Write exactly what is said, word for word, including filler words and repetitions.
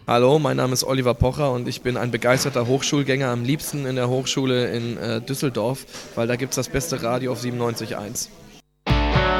Hallo, mein Name ist Oliver Pocher und ich bin ein begeisterter Hochschulgänger, am liebsten in der Hochschule in äh, Düsseldorf, weil da gibt es das beste Radio auf siebenundneunzig Komma eins.